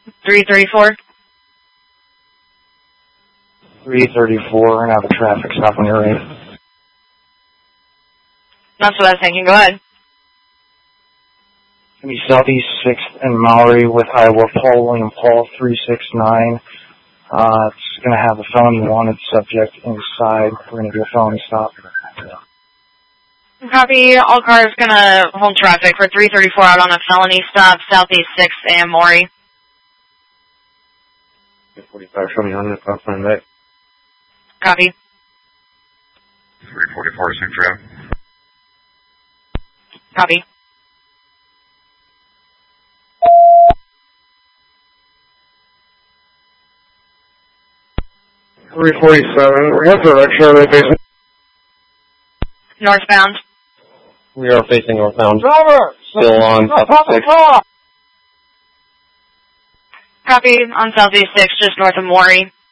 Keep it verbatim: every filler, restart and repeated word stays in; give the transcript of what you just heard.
three thirty-four. three thirty-four, we're going to have a traffic stop on your right. That's what I was thinking. Go ahead. It's going to be Southeast sixth and Maury with Iowa Paul William Paul three six nine. Uh, it's going to have a felony wanted subject inside. We're going to do a felony stop. Copy. All cars going to hold traffic for three thirty-four out on a felony stop, Southeast sixth and Maury. forty-five, show me on the top line back. Copy. three forty-four, same track. Copy. three forty-seven, we have direction, are they facing? Northbound. We are facing northbound. Driver! Still on Southeast six. Copy on Southeast six, just north of Maury.